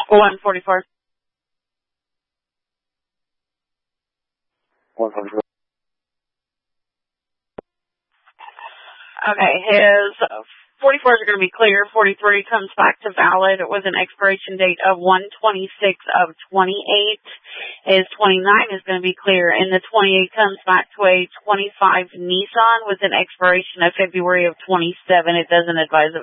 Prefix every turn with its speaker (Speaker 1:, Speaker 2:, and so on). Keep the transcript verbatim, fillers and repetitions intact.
Speaker 1: one forty-four.
Speaker 2: one forty-four.
Speaker 1: Okay, his forty-fours are going to be clear. forty-three comes back to valid with an expiration date of one twenty-six of twenty-eight. His twenty-nine is going to be clear, and the twenty-eight comes back to a twenty-five Nissan with an expiration of February of twenty-seven. It doesn't advise of